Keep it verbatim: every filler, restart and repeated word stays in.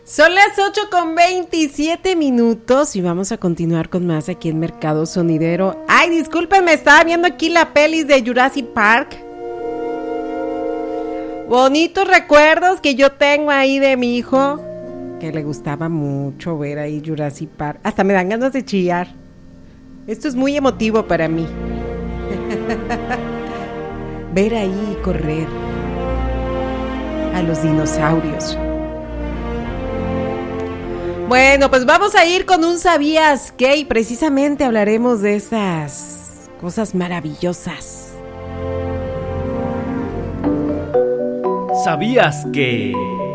Son las ocho con veintisiete minutos y vamos a continuar con más aquí en Mercado Sonidero. Ay, discúlpenme, estaba viendo aquí la pelis de Jurassic Park. Bonitos recuerdos que yo tengo ahí de mi hijo, que le gustaba mucho ver ahí Jurassic Park. Hasta me dan ganas de chillar. Esto es muy emotivo para mí. Ver ahí correr a los dinosaurios. Bueno, pues vamos a ir con un ¿Sabías qué? Y precisamente hablaremos de esas cosas maravillosas. ¿Sabías que?